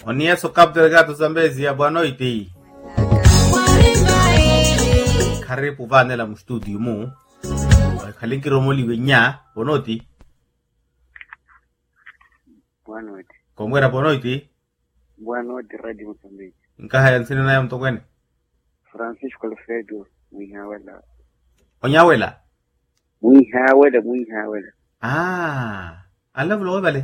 Onia so capture gato Zambezi ya boa noite. Karibu vanela mu studio mu. Kalinki romoli wenya, boa noite. Boa noite. Como era boa noite? Boa noite, Radio Moçambique. Nkaha yansini na mtongwene. Francisco Alfredo, Muihawela. Onyawela? Muihawela. Ala vlo vale.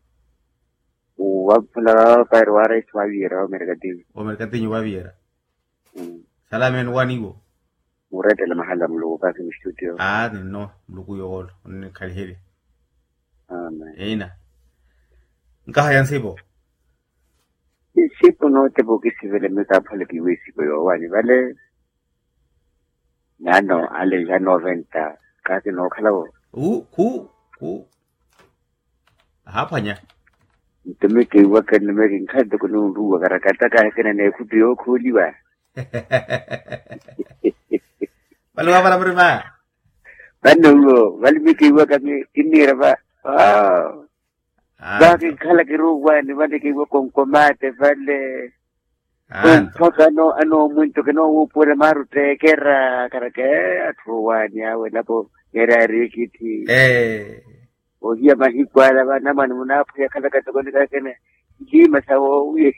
Wapula Paruara Iswaviera, O mercatinho Baviera. Salamen wanigo. Murete la mahala mlugu kasi mu studio. No, mlugu yolo, ni kalihiri. Amen. Eina. Nkaha yansibo. Sipo no te boki sivele meka pale kiwisi kwa wani vale. Nano ale ya 90 kasi no kalawo. Ku. Hapanya. Ntemeke waka nemeke nkade kuno ruwa karakata ka kena ne kudio kuliwa. Baluwa para prima. Banu valimeke waka kinira ba. Baki kala kiruwa ni vale ke wako komate vale. Toka ano muito que no upura marute kera karake atruwani awe lapo era rikiti. Ohia mahikwala bana manu munapu ya kala katogoni kakene jima sawo uye.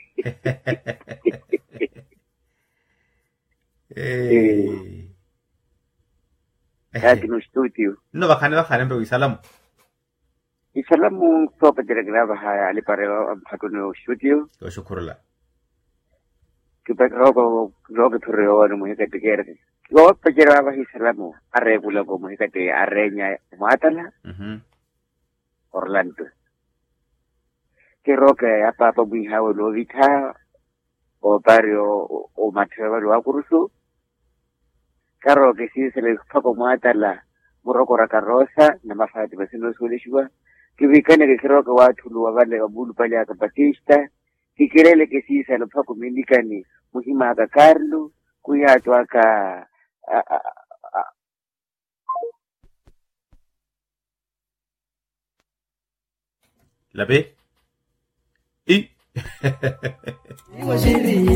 Kati no studio. No bakane mbe isalamu. Isalamu sopa jere graba haya alipareo amphatuno studio. Shukrula. Kita rogo tureo no muhika tikere. Go pajera ba isalamu arregula go muhika te arreña matala. Orlando. Quiero que a papa Muihawe lo vita o barrio o Mateo lo acuruso. Caro que si se le toca mata la murroco carroza, na mafa de vecino sulishua. Que vicane que creo que va tu lo vale a bulu paya capatista. Que quiere que si se lo toca me indicani Muhima a Carlo, cuya tu acá La B. I.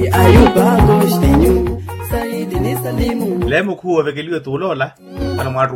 Lemo kuwa vekeliwe tulola. Para